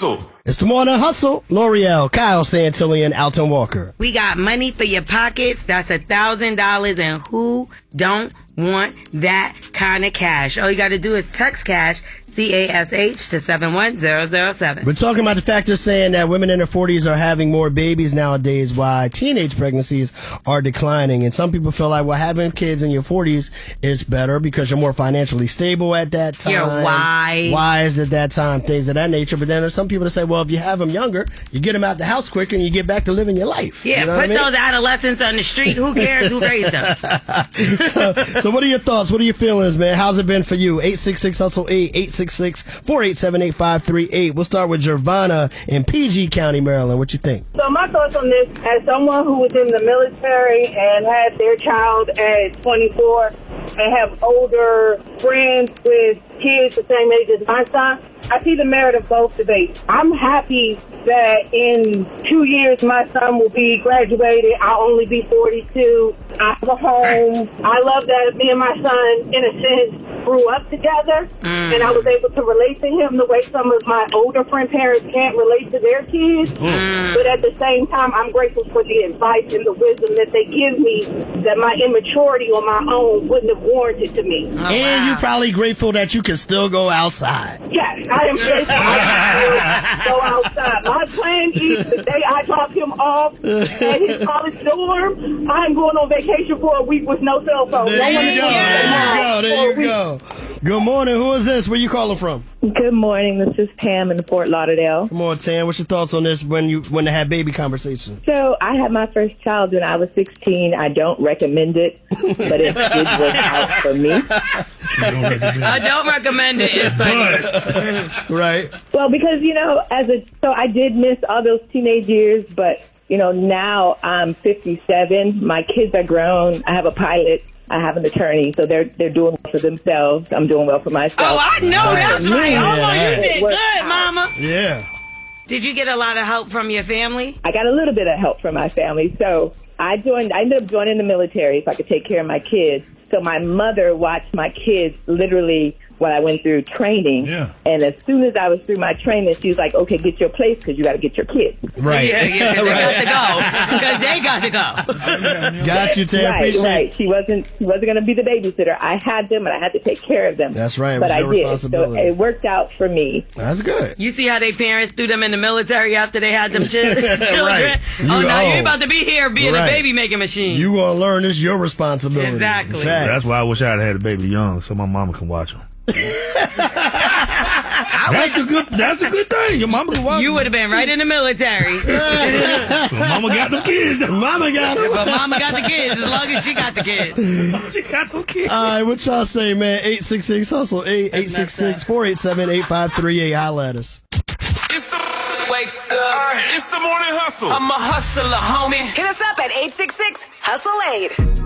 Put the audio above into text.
Hustle. It's the Morning Hustle. L'Oreal, Kyle Santillan, Alton Walker. We got money for your pockets. That's $1,000. And who don't want that kind of cash? All you got to do is text cash, CASH, to 71007. We're talking about the factors saying that women in their 40s are having more babies nowadays, while teenage pregnancies are declining. And some people feel like, well, having kids in your 40s is better because you're more financially stable at that time. You're wise at that time, things of that nature. But then there's some people that say, well, if you have them younger, you get them out the house quicker and you get back to living your life. Yeah, you know put those adolescents on the street. Who cares who raised them? So what are your thoughts? What are your feelings, man? How's it been for you? 866-HUSTLE-8, 866-487-8538. We'll start with Gervonna in PG County, Maryland. What you think? So my thoughts on this, as someone who was in the military and had their child at 24 and have older friends with kids the same age as my son, I see the merit of both debates. I'm happy that in 2 years my son will be graduated. I'll only be 42. I have a home. I love that me and my son, in a sense, grew up together, and I was able to relate to him the way some of my older friend parents can't relate to their kids. But at the same time, I'm grateful for the advice and the wisdom that they give me that my immaturity on my own wouldn't have warranted to me. And you're probably grateful that you can still go outside. Yes, I am grateful I can still go outside. My plan is the day I drop him off at his college dorm, I'm going on vacation for a week with no cell phone. There you go. Good morning. Who is this? Where you calling from? Good morning. This is Pam in Fort Lauderdale. Come on, Tam. What's your thoughts on this when they have baby conversations? So I had my first child when I was 16. I don't recommend it, but it did work out for me. I don't recommend it. It's funny. Right. Well, because, so I did miss all those teenage years, but, now I'm 57. My kids are grown. I have a pilot. I have an attorney, so they're doing well for themselves. I'm doing well for myself. Oh, I know that's right. You did good, Mama. Yeah. Did you get a lot of help from your family? I got a little bit of help from my family. So I ended up joining the military so I could take care of my kids. So my mother watched my kids literally when I went through training. Yeah. And as soon as I was through my training, she was like, okay, get your place because you got to get your kids. Right. Yeah, they got to go. Because they got to go. Got you, Tam. Right. She wasn't going to be the babysitter. I had them, and I had to take care of them. That's right. But I did. So it worked out for me. That's good. You see how their parents threw them in the military after they had them children? Right. You ain't about to be here being a baby-making machine. You going to learn it's your responsibility. Exactly. That's why I wish I had a baby young so my mama can watch them. That's a good thing. Your mama can watch. You would have been right in the military. Mama got them kids. Mama got them. But Mama got the kids as long as she got the kids. She got them kids. All right, what y'all say, man? 866-HUSTLE, 866-487-8538. Holla at us. It's the Morning Hustle. I'm a hustler, homie. Hit us up at 866-HUSTLE-8.